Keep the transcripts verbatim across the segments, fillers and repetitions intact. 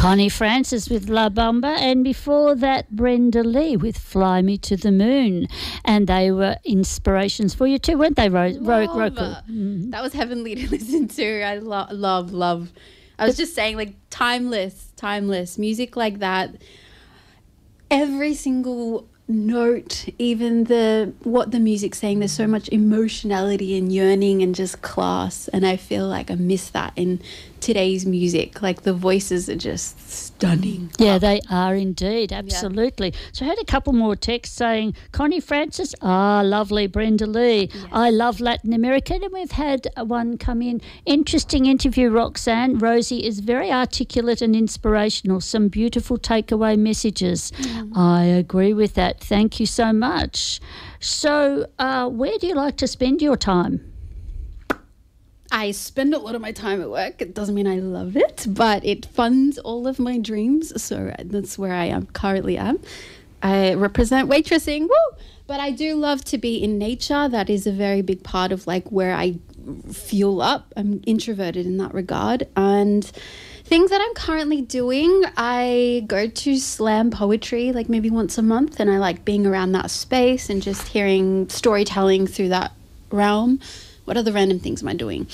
Connie Francis with La Bamba, and before that, Brenda Lee with Fly Me to the Moon. And they were inspirations for you too, weren't they, Ro- Ro- Roku? Mm. That was heavenly to listen to. I lo- love, love. I was just saying, like, timeless, timeless. Music like that. Every single note, even the what the music's saying, there's so much emotionality and yearning and just class, and I feel like I miss that in today's music. Like, the voices are just stunning. Yeah, they are indeed, absolutely. Yeah. So I had a couple more texts saying, Connie Francis, ah, lovely, Brenda Lee, yes. I love Latin America. And we've had one come in, interesting interview, Roxanne. Rosie is very articulate and inspirational, some beautiful takeaway messages. Mm. I agree with that. Thank you so much. So uh, where do you like to spend your time? I spend a lot of my time at work. It doesn't mean I love it, but it funds all of my dreams. So that's where I am currently am. I represent waitressing, woo! But I do love to be in nature. That is a very big part of like where I fuel up. I'm introverted in that regard. And things that I'm currently doing, I go to slam poetry like maybe once a month, and I like being around that space and just hearing storytelling through that realm. What other random things am I doing?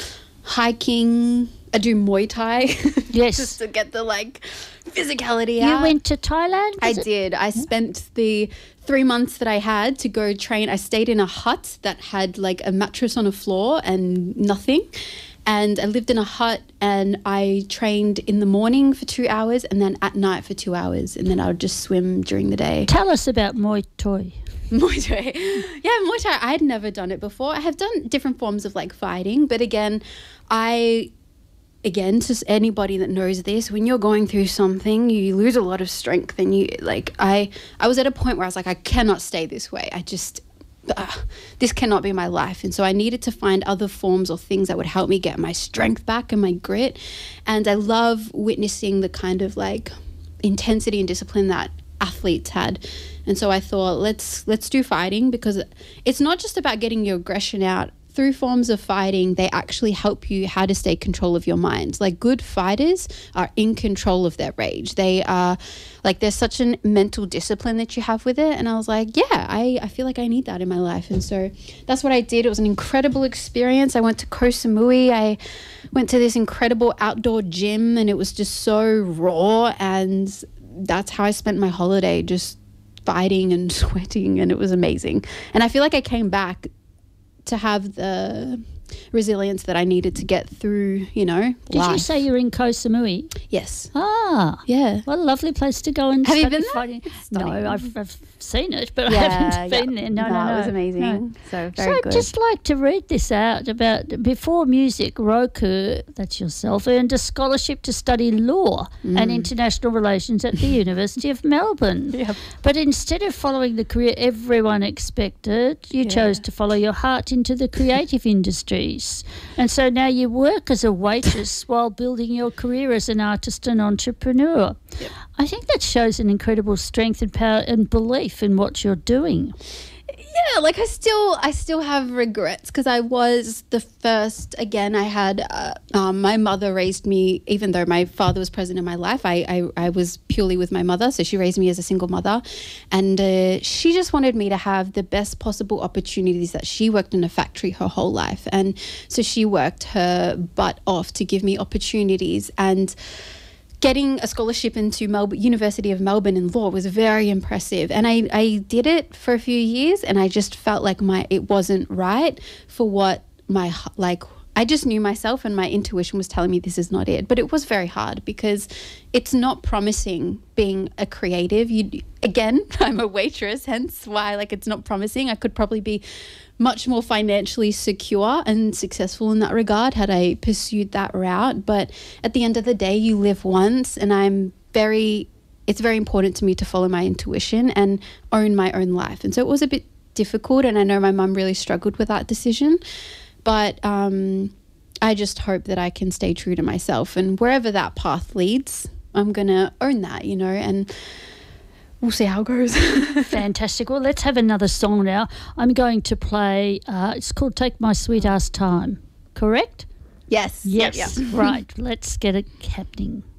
Hiking. I do Muay Thai. Yes. Just to get the, like, physicality you out. You went to Thailand? I it? did. I spent the three months that I had to go train. I stayed in a hut that had, like, a mattress on a floor and nothing. And I lived in a hut, and I trained in the morning for two hours and then at night for two hours. And then I would just swim during the day. Tell us about Muay Thai. Muay Thai. Yeah, Muay Thai. I had never done it before. I have done different forms of like fighting, but again, I, again, to anybody that knows this, when you're going through something, you lose a lot of strength, and you like, I, I was at a point where I was like, I cannot stay this way. I just, uh, this cannot be my life. And so I needed to find other forms or things that would help me get my strength back and my grit. And I love witnessing the kind of like intensity and discipline that athletes had. And so I thought, let's let's do fighting, because it's not just about getting your aggression out. Through forms of fighting, they actually help you how to stay control of your mind. Like, good fighters are in control of their rage. They are like, there's such a mental discipline that you have with it. And I was like, yeah, I, I feel like I need that in my life. And so that's what I did. It was an incredible experience. I went to Koh Samui. I went to this incredible outdoor gym, and it was just so raw. And that's how I spent my holiday, just fighting and sweating, and it was amazing. And I feel like I came back to have the resilience that I needed to get through, you know, Did life. you say you're in Koh Samui? Yes. Ah. Yeah. What a lovely place to go and Have study you been there? fighting. No, I've, I've seen it, but yeah, I haven't yeah. been there. No, no, no, no. It was amazing. No. So, very so good. I'd just like to read this out about, before music, Roku, that's yourself, earned a scholarship to study law mm. and international relations at the University of Melbourne. Yep. But instead of following the career everyone expected, you yeah. chose to follow your heart into the creative industries. And so now you work as a waitress while building your career as an artist and entrepreneur. Yep. I think that shows an incredible strength and power and belief in what you're doing. Yeah, like I still I still have regrets, because I was the first, again, I had, uh, um, my mother raised me, even though my father was present in my life, I, I, I was purely with my mother, so she raised me as a single mother, and uh, she just wanted me to have the best possible opportunities. That she worked in a factory her whole life, and so she worked her butt off to give me opportunities, and getting a scholarship into Melbourne, University of Melbourne in law was very impressive. And I, I did it for a few years, and I just felt like my it wasn't right for what my, like, I just knew myself, and my intuition was telling me this is not it. But it was very hard, because it's not promising being a creative. You again, I'm a waitress, hence why like it's not promising. I could probably be much more financially secure and successful in that regard had I pursued that route. But at the end of the day, you live once, and I'm very, it's very important to me to follow my intuition and own my own life. And so it was a bit difficult, and I know my mum really struggled with that decision. But um, I just hope that I can stay true to myself, and wherever that path leads, I'm going to own that, you know, and we'll see how it goes. Fantastic. Well, let's have another song now. I'm going to play, uh, it's called Take My Sweet Ass Time, correct? Yes. Yes, yep, yep. Right. Let's get it happening.